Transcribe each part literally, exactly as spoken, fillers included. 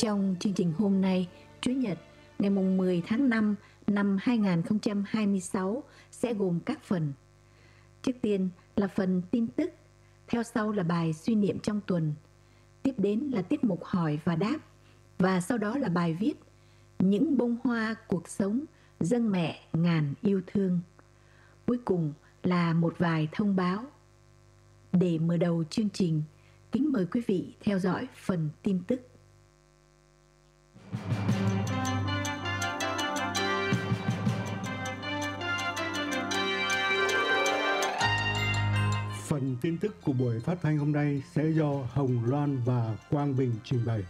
Trong chương trình hôm nay, Chủ nhật ngày mười tháng năm năm hai nghìn không trăm hai mươi sáu sẽ gồm các phần. Trước tiên là phần tin tức, theo sau là bài suy niệm trong tuần, tiếp đến là tiết mục hỏi và đáp, và sau đó là bài viết Những bông hoa cuộc sống dâng mẹ ngàn yêu thương. Cuối cùng là một vài thông báo. Để mở đầu chương trình, kính mời quý vị theo dõi phần tin tức. Phần tin tức của buổi phát thanh hôm nay sẽ do Hồng Loan và Quang Bình trình bày.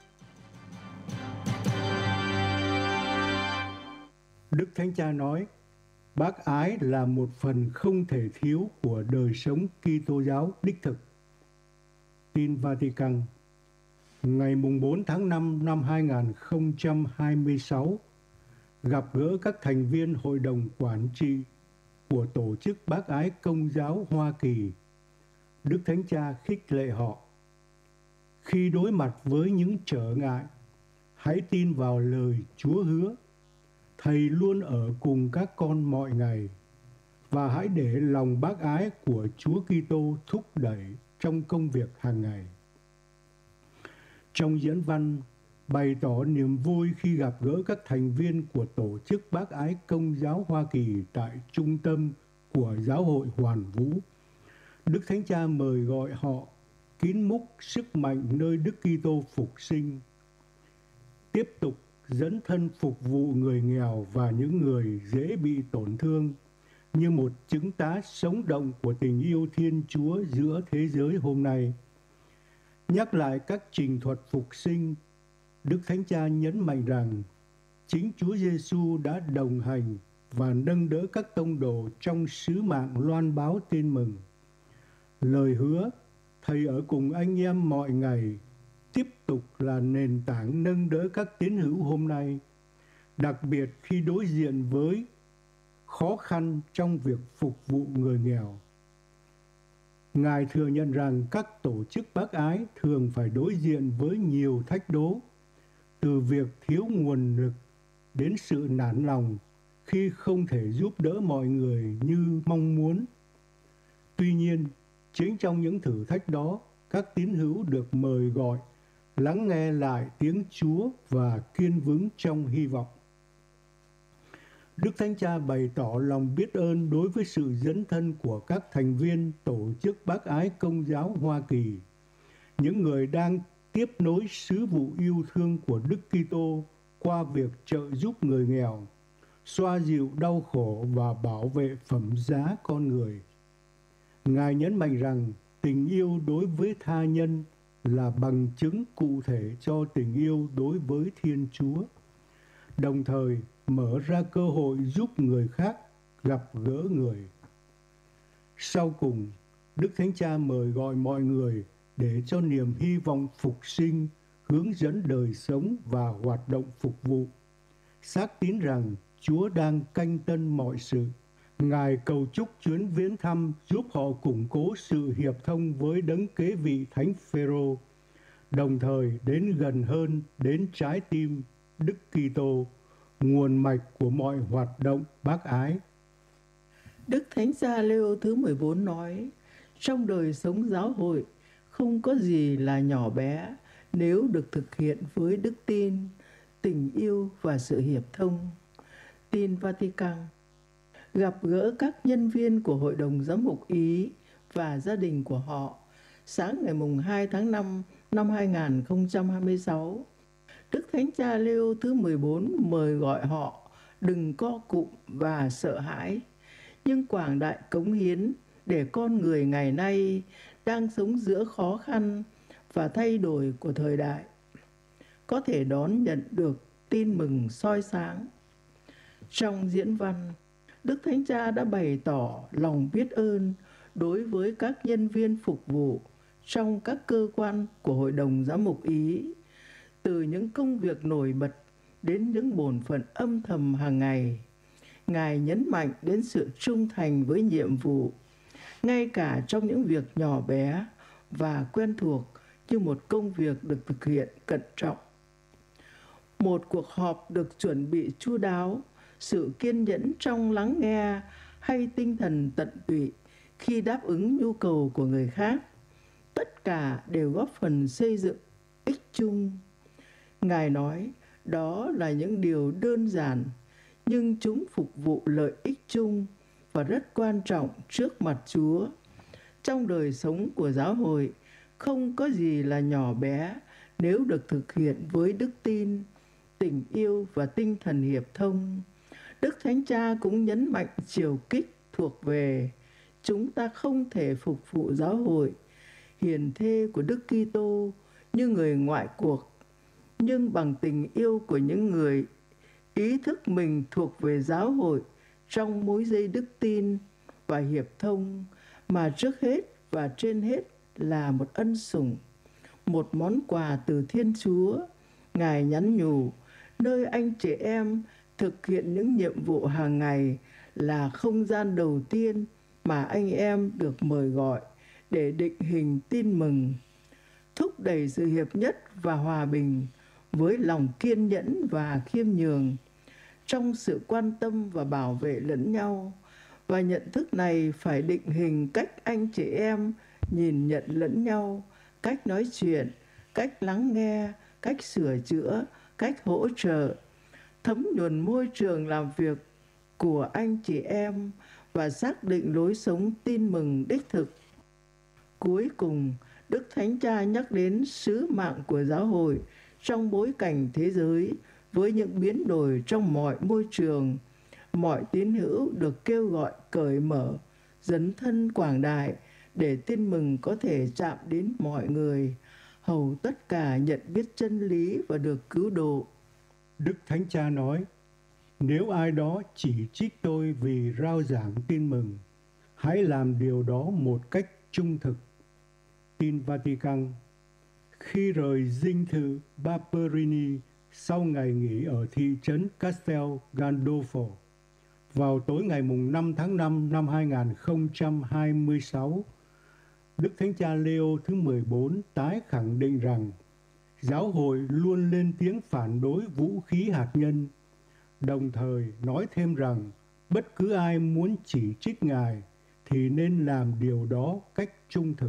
Đức Thánh Cha nói, bác ái là một phần không thể thiếu của đời sống Kitô giáo đích thực. Tin Vatican, ngày bốn tháng năm năm hai nghìn không trăm hai mươi sáu, gặp gỡ các thành viên Hội đồng Quản trị của Tổ chức Bác ái Công giáo Hoa Kỳ, Đức Thánh Cha khích lệ họ. Khi đối mặt với những trở ngại, hãy tin vào lời Chúa hứa. Thầy luôn ở cùng các con mọi ngày, và hãy để lòng bác ái của Chúa Kitô thúc đẩy trong công việc hàng ngày. Trong diễn văn, bày tỏ niềm vui khi gặp gỡ các thành viên của Tổ chức Bác ái Công giáo Hoa Kỳ tại trung tâm của Giáo hội Hoàn Vũ, Đức Thánh Cha mời gọi họ kín múc sức mạnh nơi Đức Kitô phục sinh, tiếp tục dấn thân phục vụ người nghèo và những người dễ bị tổn thương như một chứng tá sống động của tình yêu Thiên Chúa giữa thế giới hôm nay. Nhắc lại các trình thuật phục sinh, Đức Thánh Cha nhấn mạnh rằng chính Chúa Giêsu đã đồng hành và nâng đỡ các tông đồ trong sứ mạng loan báo tin mừng. Lời hứa Thầy ở cùng anh em mọi ngày tiếp tục là nền tảng nâng đỡ các tín hữu hôm nay, đặc biệt khi đối diện với khó khăn trong việc phục vụ người nghèo. Ngài thừa nhận rằng các tổ chức bác ái thường phải đối diện với nhiều thách đố, từ việc thiếu nguồn lực đến sự nản lòng khi không thể giúp đỡ mọi người như mong muốn. Tuy nhiên, chính trong những thử thách đó, các tín hữu được mời gọi lắng nghe lại tiếng Chúa và kiên vững trong hy vọng. Đức Thánh Cha bày tỏ lòng biết ơn đối với sự dấn thân của các thành viên Tổ chức Bác ái Công giáo Hoa Kỳ, những người đang tiếp nối sứ vụ yêu thương của Đức Kitô qua việc trợ giúp người nghèo, xoa dịu đau khổ và bảo vệ phẩm giá con người. Ngài nhấn mạnh rằng tình yêu đối với tha nhân là bằng chứng cụ thể cho tình yêu đối với Thiên Chúa, đồng thời mở ra cơ hội giúp người khác gặp gỡ người. Sau cùng, Đức Thánh Cha mời gọi mọi người để cho niềm hy vọng phục sinh hướng dẫn đời sống và hoạt động phục vụ, xác tín rằng Chúa đang canh tân mọi sự. Ngài cầu chúc chuyến viếng thăm giúp họ củng cố sự hiệp thông với đấng kế vị Thánh Phêrô, đồng thời đến gần hơn đến trái tim Đức Kitô, nguồn mạch của mọi hoạt động bác ái. Đức Thánh Cha Leo thứ mười bốn nói, trong đời sống giáo hội không có gì là nhỏ bé nếu được thực hiện với đức tin, tình yêu và sự hiệp thông. Tin Vatican, gặp gỡ các nhân viên của Hội đồng Giám mục Ý và gia đình của họ sáng ngày hai tháng năm năm hai nghìn không trăm hai mươi sáu. Đức Thánh Cha Leo thứ mười bốn mời gọi họ đừng co cụm và sợ hãi, nhưng quảng đại cống hiến để con người ngày nay đang sống giữa khó khăn và thay đổi của thời đại có thể đón nhận được tin mừng soi sáng. Trong diễn văn, Đức Thánh Cha đã bày tỏ lòng biết ơn đối với các nhân viên phục vụ trong các cơ quan của Hội đồng Giám mục Ý, từ những công việc nổi bật đến những bổn phận âm thầm hàng ngày. Ngài nhấn mạnh đến sự trung thành với nhiệm vụ, ngay cả trong những việc nhỏ bé và quen thuộc như một công việc được thực hiện cẩn trọng. một cuộc họp được chuẩn bị chu đáo, sự kiên nhẫn trong lắng nghe hay tinh thần tận tụy khi đáp ứng nhu cầu của người khác, tất cả đều góp phần xây dựng ích chung. Ngài nói đó là những điều đơn giản, nhưng chúng phục vụ lợi ích chung và rất quan trọng trước mặt Chúa. Trong đời sống của giáo hội, không có gì là nhỏ bé nếu được thực hiện với đức tin, tình yêu và tinh thần hiệp thông. Đức Thánh Cha cũng nhấn mạnh chiều kích thuộc về chúng ta không thể phục vụ giáo hội hiền thê của Đức Kitô như người ngoại cuộc, nhưng bằng tình yêu của những người ý thức mình thuộc về giáo hội trong mối dây đức tin và hiệp thông, mà trước hết và trên hết là một ân sủng, một món quà từ Thiên Chúa. Ngài nhắn nhủ, nơi anh chị em thực hiện những nhiệm vụ hàng ngày là không gian đầu tiên mà anh em được mời gọi để định hình tin mừng, thúc đẩy sự hiệp nhất và hòa bình với lòng kiên nhẫn và khiêm nhường, trong sự quan tâm và bảo vệ lẫn nhau. Và nhận thức này phải định hình cách anh chị em nhìn nhận lẫn nhau, cách nói chuyện, cách lắng nghe, cách sửa chữa, cách hỗ trợ, thấm nhuần môi trường làm việc của anh chị em và xác định lối sống tin mừng đích thực. Cuối cùng, Đức Thánh Cha nhắc đến sứ mạng của giáo hội trong bối cảnh thế giới với những biến đổi trong mọi môi trường. Mọi tín hữu được kêu gọi cởi mở, dấn thân quảng đại để tin mừng có thể chạm đến mọi người, hầu tất cả nhận biết chân lý và được cứu độ. Đức Thánh Cha nói, nếu ai đó chỉ trích tôi vì rao giảng tin mừng, hãy làm điều đó một cách trung thực. Tin Vatican. Khi rời dinh thự Barberini sau ngày nghỉ ở thị trấn Castel Gandolfo, vào tối ngày năm tháng năm năm hai nghìn không trăm hai mươi sáu, Đức Thánh Cha Leo thứ mười bốn tái khẳng định rằng giáo hội luôn lên tiếng phản đối vũ khí hạt nhân, đồng thời nói thêm rằng bất cứ ai muốn chỉ trích Ngài thì nên làm điều đó cách trung thực.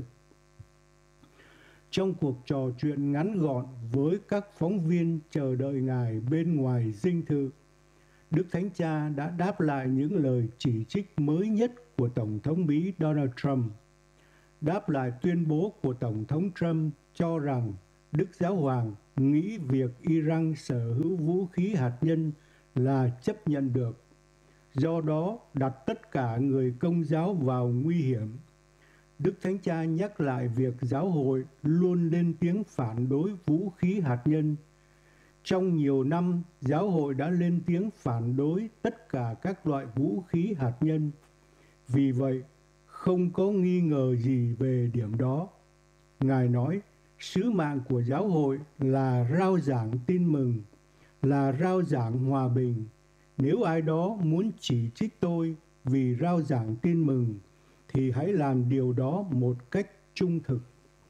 Trong cuộc trò chuyện ngắn gọn với các phóng viên chờ đợi Ngài bên ngoài dinh thự, Đức Thánh Cha đã đáp lại những lời chỉ trích mới nhất của Tổng thống Mỹ Donald Trump. Đáp lại tuyên bố của Tổng thống Trump cho rằng Đức Giáo Hoàng nghĩ việc Iran sở hữu vũ khí hạt nhân là chấp nhận được, do đó đặt tất cả người Công giáo vào nguy hiểm. Đức Thánh Cha nhắc lại việc giáo hội luôn lên tiếng phản đối vũ khí hạt nhân. Trong nhiều năm, giáo hội đã lên tiếng phản đối tất cả các loại vũ khí hạt nhân. Vì vậy, không có nghi ngờ gì về điểm đó. Ngài nói, sứ mạng của giáo hội là rao giảng tin mừng, là rao giảng hòa bình. Nếu ai đó muốn chỉ trích tôi vì rao giảng tin mừng, thì hãy làm điều đó một cách trung thực.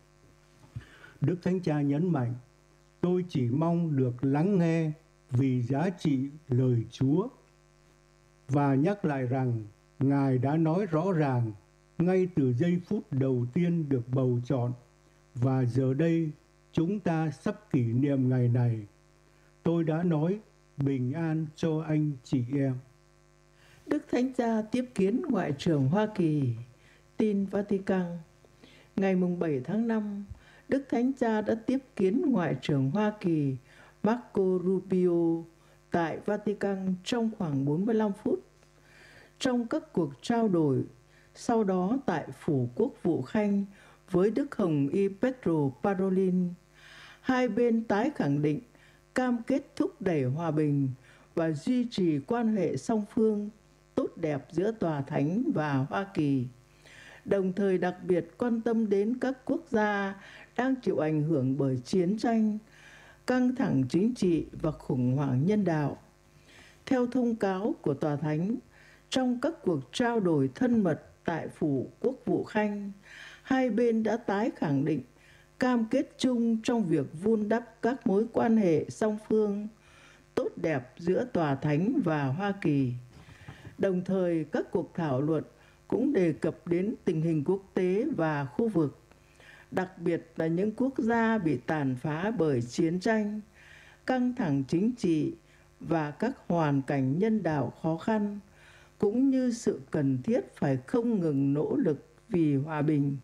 Đức Thánh Cha nhấn mạnh, tôi chỉ mong được lắng nghe vì giá trị lời Chúa, và nhắc lại rằng Ngài đã nói rõ ràng ngay từ giây phút đầu tiên được bầu chọn, và giờ đây chúng ta sắp kỷ niệm ngày này. Tôi đã nói bình an cho anh chị em. Đức Thánh Cha tiếp kiến Ngoại trưởng Hoa Kỳ. Tin Vatican. Ngày bảy tháng năm, Đức Thánh Cha đã tiếp kiến Ngoại trưởng Hoa Kỳ Marco Rubio tại Vatican trong khoảng bốn mươi lăm phút. Trong các cuộc trao đổi, sau đó tại Phủ Quốc vụ Khanh với Đức Hồng Y Petro Parolin, hai bên tái khẳng định cam kết thúc đẩy hòa bình và duy trì quan hệ song phương tốt đẹp giữa Tòa Thánh và Hoa Kỳ, đồng thời đặc biệt quan tâm đến các quốc gia đang chịu ảnh hưởng bởi chiến tranh, căng thẳng chính trị và khủng hoảng nhân đạo. Theo thông cáo của Tòa Thánh, trong các cuộc trao đổi thân mật tại Phủ Quốc vụ Khanh, hai bên đã tái khẳng định cam kết chung trong việc vun đắp các mối quan hệ song phương, tốt đẹp giữa Tòa Thánh và Hoa Kỳ. Đồng thời, các cuộc thảo luận cũng đề cập đến tình hình quốc tế và khu vực, đặc biệt là những quốc gia bị tàn phá bởi chiến tranh, căng thẳng chính trị và các hoàn cảnh nhân đạo khó khăn, cũng như sự cần thiết phải không ngừng nỗ lực vì hòa bình.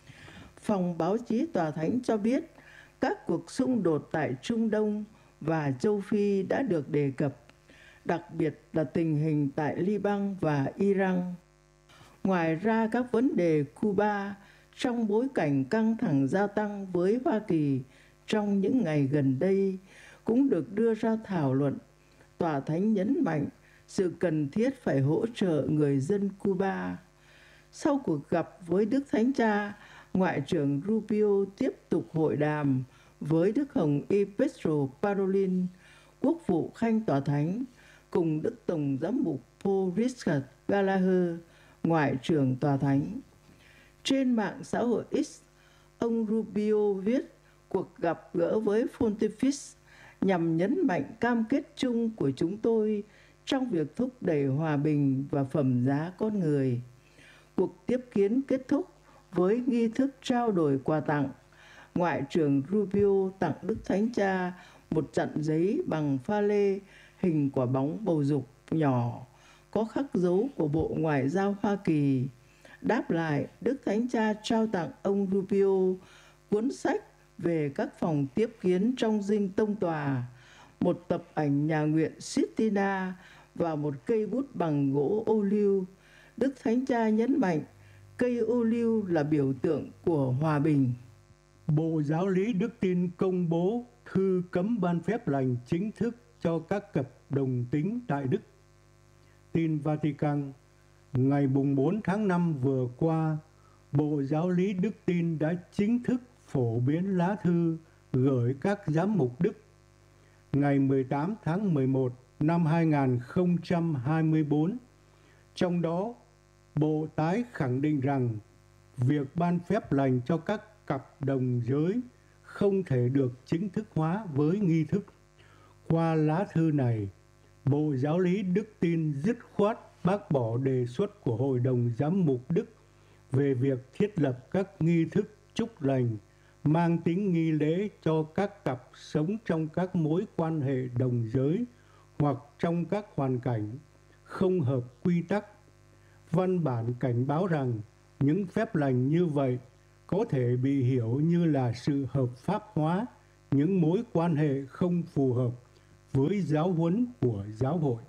Phòng báo chí Tòa Thánh cho biết các cuộc xung đột tại Trung Đông và châu Phi đã được đề cập, đặc biệt là tình hình tại Liban và Iran. Ngoài ra, các vấn đề Cuba trong bối cảnh căng thẳng gia tăng với Hoa Kỳ trong những ngày gần đây cũng được đưa ra thảo luận. Tòa Thánh nhấn mạnh sự cần thiết phải hỗ trợ người dân Cuba. Sau cuộc gặp với Đức Thánh Cha, Ngoại trưởng Rubio tiếp tục hội đàm với Đức Hồng Y Pedro Parolin, Quốc vụ Khanh Tòa Thánh, cùng Đức Tổng giám mục Paul Richard Gallagher, Ngoại trưởng Tòa Thánh. Trên mạng xã hội X, ông Rubio viết cuộc gặp gỡ với Pontifex nhằm nhấn mạnh cam kết chung của chúng tôi trong việc thúc đẩy hòa bình và phẩm giá con người. Cuộc tiếp kiến kết thúc với nghi thức trao đổi quà tặng. Ngoại trưởng Rubio tặng Đức Thánh Cha một chặn giấy bằng pha lê hình quả bóng bầu dục nhỏ, có khắc dấu của Bộ Ngoại giao Hoa Kỳ. Đáp lại, Đức Thánh Cha trao tặng ông Rubio cuốn sách về các phòng tiếp kiến trong dinh tông tòa, một tập ảnh nhà nguyện Sistina và một cây bút bằng gỗ ô liu. Đức Thánh Cha nhấn mạnh cây ô liu là biểu tượng của hòa bình. Bộ Giáo lý Đức Tin công bố thư cấm ban phép lành chính thức cho các cặp đồng tính tại Đức. Tin Vatican, ngày bốn tháng năm vừa qua, Bộ Giáo lý Đức Tin đã chính thức phổ biến lá thư gửi các giám mục Đức. Ngày mười tám tháng mười một năm hai nghìn không trăm hai mươi tư, trong đó Bộ tái khẳng định rằng việc ban phép lành cho các cặp đồng giới không thể được chính thức hóa với nghi thức. Qua lá thư này, Bộ Giáo lý Đức Tin dứt khoát bác bỏ đề xuất của Hội đồng Giám mục Đức về việc thiết lập các nghi thức chúc lành mang tính nghi lễ cho các cặp sống trong các mối quan hệ đồng giới hoặc trong các hoàn cảnh không hợp quy tắc. Văn bản cảnh báo rằng những phép lành như vậy có thể bị hiểu như là sự hợp pháp hóa những mối quan hệ không phù hợp với giáo huấn của giáo hội.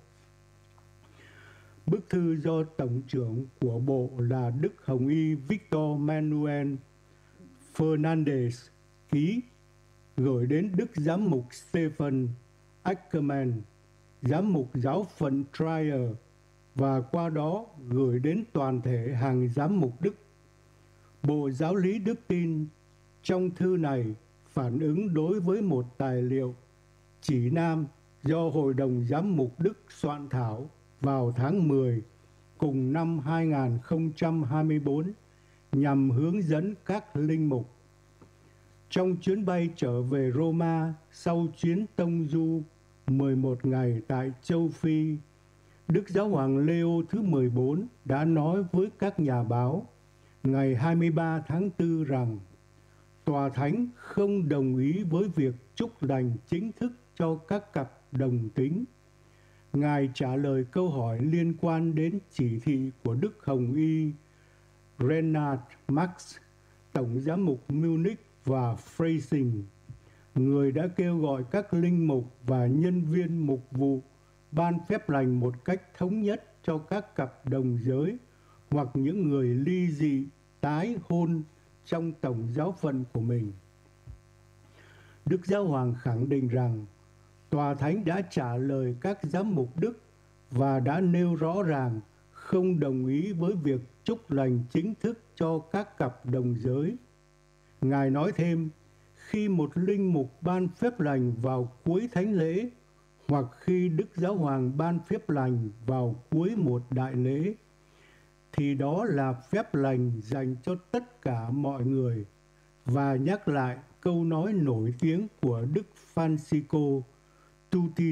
Bức thư do Tổng trưởng của Bộ là Đức Hồng Y Victor Manuel Fernandez ký gửi đến Đức Giám mục Stephen Ackerman, Giám mục giáo phận Trier, và qua đó gửi đến toàn thể hàng giám mục Đức. Bộ Giáo lý Đức Tin trong thư này phản ứng đối với một tài liệu chỉ nam do Hội đồng Giám mục Đức soạn thảo vào tháng mười cùng năm hai nghìn không trăm hai mươi tư nhằm hướng dẫn các linh mục. Trong chuyến bay trở về Roma sau chuyến tông du mười một ngày tại châu Phi, Đức Giáo hoàng Leo thứ mười bốn đã nói với các nhà báo ngày hai mươi ba tháng tư rằng Tòa Thánh không đồng ý với việc chúc lành chính thức cho các cặp đồng tính. Ngài trả lời câu hỏi liên quan đến chỉ thị của Đức Hồng Y Reinhard Marx, Tổng giám mục Munich và Freising, người đã kêu gọi các linh mục và nhân viên mục vụ ban phép lành một cách thống nhất cho các cặp đồng giới hoặc những người ly dị tái hôn trong tổng giáo phận của mình. Đức Giáo hoàng khẳng định rằng Tòa Thánh đã trả lời các giám mục Đức và đã nêu rõ ràng không đồng ý với việc chúc lành chính thức cho các cặp đồng giới. Ngài nói thêm, khi một linh mục ban phép lành vào cuối thánh lễ hoặc khi Đức Giáo hoàng ban phép lành vào cuối một đại lễ, thì đó là phép lành dành cho tất cả mọi người, và nhắc lại câu nói nổi tiếng của Đức Francisco, Tutti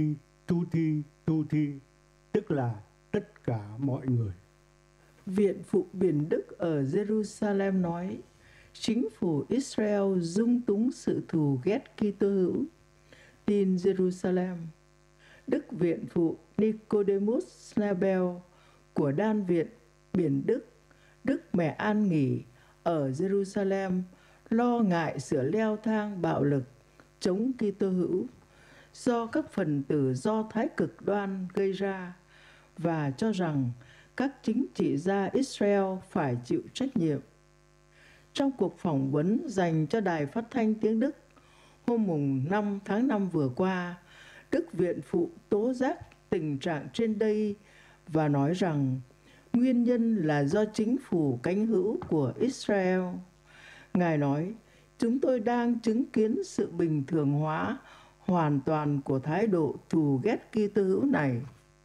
tutti tutti, tức là tất cả mọi người. Viện phụ Biển Đức ở Jerusalem nói, chính phủ Israel dung túng sự thù ghét Kitô hữu. Tin Jerusalem. Đức viện phụ Nicodemus Schnabel của Đan viện Biển Đức, Đức Mẹ An Nghỉ ở Jerusalem lo ngại sự leo thang bạo lực chống Kitô hữu do các phần tử Do Thái cực đoan gây ra và cho rằng các chính trị gia Israel phải chịu trách nhiệm. Trong cuộc phỏng vấn dành cho Đài Phát thanh Tiếng Đức hôm mùng năm tháng năm vừa qua, Đức viện phụ tố giác tình trạng trên đây và nói rằng nguyên nhân là do chính phủ cánh hữu của Israel. Ngài nói, chúng tôi đang chứng kiến sự bình thường hóa hoàn toàn của thái độ thù ghét Kitô hữu này.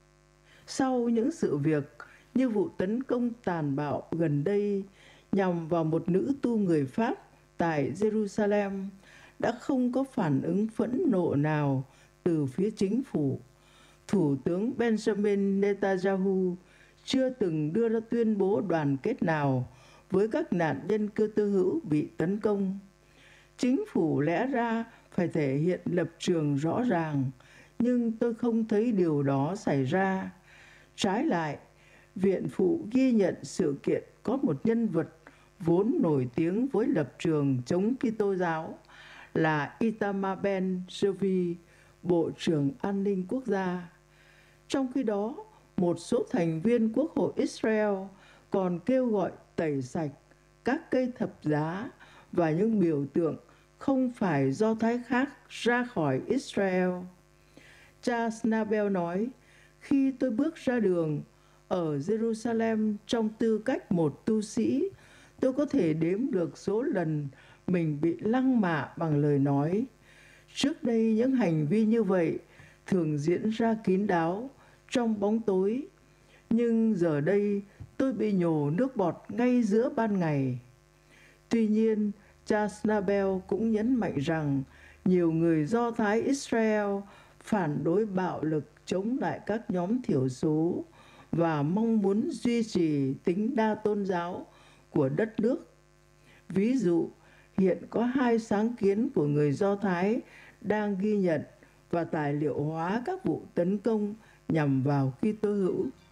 Sau những sự việc như vụ tấn công tàn bạo gần đây nhằm vào một nữ tu người Pháp tại Jerusalem, đã không có phản ứng phẫn nộ nào từ phía chính phủ. Thủ tướng Benjamin Netanyahu chưa từng đưa ra tuyên bố đoàn kết nào với các nạn nhân Kitô hữu bị tấn công. Chính phủ lẽ ra phải thể hiện lập trường rõ ràng, nhưng tôi không thấy điều đó xảy ra. Trái lại, viện phụ ghi nhận sự kiện có một nhân vật vốn nổi tiếng với lập trường chống Kitô giáo là Itamar Ben-Gvir, Bộ trưởng An ninh Quốc gia. Trong khi đó, một số thành viên Quốc hội Israel còn kêu gọi tẩy sạch các cây thập giá và những biểu tượng không phải Do Thái khác ra khỏi Israel. Cha Schnabel nói, khi tôi bước ra đường ở Jerusalem trong tư cách một tu sĩ, tôi có thể đếm được số lần mình bị lăng mạ bằng lời nói. Trước đây những hành vi như vậy thường diễn ra kín đáo, trong bóng tối. Nhưng giờ đây tôi bị nhổ nước bọt ngay giữa ban ngày. Tuy nhiên, cha Schnabel cũng nhấn mạnh rằng nhiều người Do Thái Israel phản đối bạo lực chống lại các nhóm thiểu số và mong muốn duy trì tính đa tôn giáo của đất nước. Ví dụ, hiện có hai sáng kiến của người Do Thái đang ghi nhận và tài liệu hóa các vụ tấn công nhằm vào Kitô hữu.